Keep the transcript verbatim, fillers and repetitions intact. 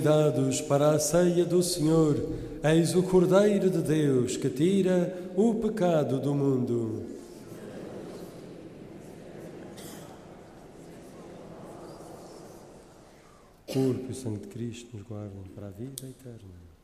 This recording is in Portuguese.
Dados para a ceia do Senhor, eis o Cordeiro de Deus que tira o pecado do mundo. O corpo e o sangue de Cristo nos guardam para a vida eterna.